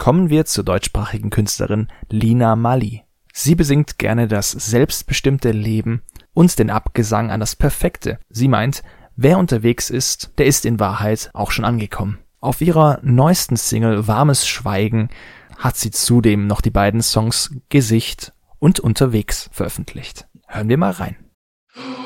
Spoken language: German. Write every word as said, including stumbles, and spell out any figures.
kommen wir zur deutschsprachigen Künstlerin Lina Mali. Sie besingt gerne das selbstbestimmte Leben und den Abgesang an das Perfekte. Sie meint, wer unterwegs ist, der ist in Wahrheit auch schon angekommen. Auf ihrer neuesten Single Warmes Schweigen hat sie zudem noch die beiden Songs Gesicht und Unterwegs veröffentlicht. Hören wir mal rein.